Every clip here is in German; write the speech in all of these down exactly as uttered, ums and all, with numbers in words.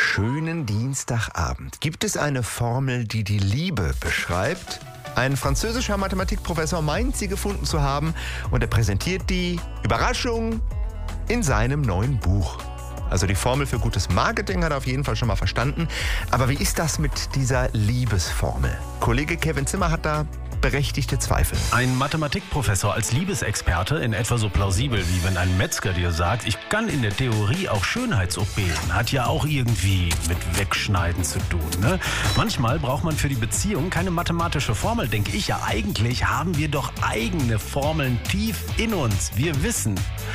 schönen Dienstagabend gibt es eine Formel, die die Liebe beschreibt. Ein französischer Mathematikprofessor meint, sie gefunden zu haben, und er präsentiert die, Überraschung, in seinem neuen Buch. Also die Formel für gutes Marketing hat er auf jeden Fall schon mal verstanden. Aber wie ist das mit dieser Liebesformel? Kollege Kevin Zimmer hat da berechtigte Zweifel. Ein Mathematikprofessor als Liebesexperte, in etwa so plausibel, wie wenn ein Metzger dir sagt, ich kann in der Theorie auch Schönheits-O P, hat ja auch irgendwie mit Wegschneiden zu tun. Ne? Manchmal braucht man für die Beziehung keine mathematische Formel, denke ich. Ja, eigentlich haben wir doch eigene Formeln tief in uns. Wir wissen,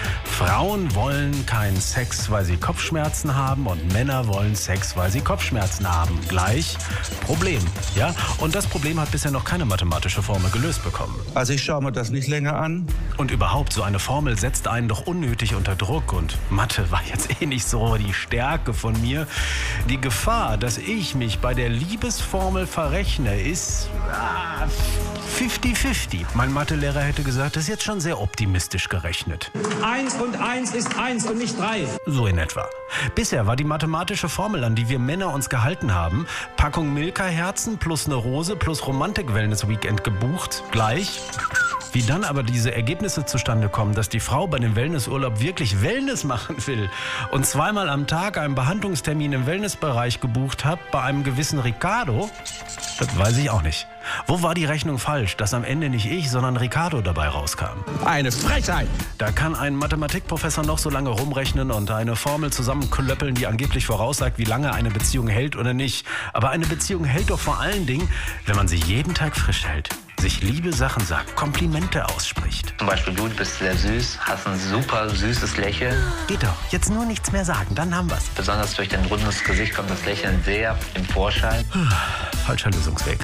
Frauen wollen keinen Sex, weil sie Kopfschmerzen haben, und Männer wollen Sex, weil sie Kopfschmerzen haben. Gleich Problem. Ja? Und das Problem hat bisher noch keine mathematische Formel gelöst bekommen. Also ich schaue mir das nicht länger an. Und überhaupt, so eine Formel setzt einen doch unnötig unter Druck. Und Mathe war jetzt eh nicht so die Stärke von mir. Die Gefahr, dass ich mich bei der Liebesformel verrechne, ist ah, fünfzig fünfzig. Mein Mathelehrer hätte gesagt, das ist jetzt schon sehr optimistisch gerechnet. Eins und eins ist eins und nicht drei. So in etwa. Bisher war die mathematische Formel, an die wir Männer uns gehalten haben, Packung Milka-Herzen plus eine Rose plus Romantik-Wellness-Weekend gebucht, gleich. Wie dann aber diese Ergebnisse zustande kommen, dass die Frau bei dem Wellnessurlaub wirklich Wellness machen will und zweimal am Tag einen Behandlungstermin im Wellnessbereich gebucht hat bei einem gewissen Ricardo, das weiß ich auch nicht. Wo war die Rechnung falsch, dass am Ende nicht ich, sondern Ricardo dabei rauskam? Eine Frechheit! Da kann ein Mathematikprofessor noch so lange rumrechnen und eine Formel zusammenklöppeln, die angeblich voraussagt, wie lange eine Beziehung hält oder nicht. Aber eine Beziehung hält doch vor allen Dingen, wenn man sie jeden Tag frisch hält, sich liebe Sachen sagt, Komplimente ausspricht. Zum Beispiel, du bist sehr süß, hast ein super süßes Lächeln. Geht doch, jetzt nur nichts mehr sagen, dann haben wir's. Besonders durch dein rundes Gesicht kommt das Lächeln sehr im Vorschein. Falscher Lösungsweg.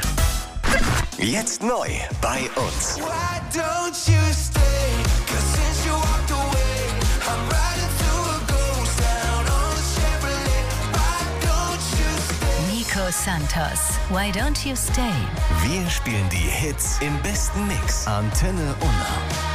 Jetzt neu bei uns. Nico Santos, Why Don't You Stay? Wir spielen die Hits im besten Mix. Antenne Unna.